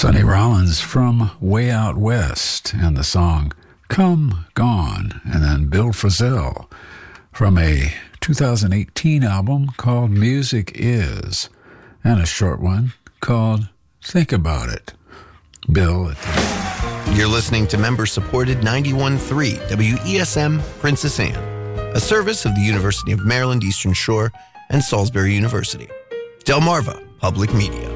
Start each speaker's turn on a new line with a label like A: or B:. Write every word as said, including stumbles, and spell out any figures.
A: Sonny Rollins from Way Out West and the song Come Gone, and then Bill Frisell from a two thousand eighteen album called Music Is, and a short one called Think About It. Bill.
B: You're listening to member-supported ninety-one point three W E S M Princess Anne, a service of the University of Maryland Eastern Shore and Salisbury University. Delmarva Public Media.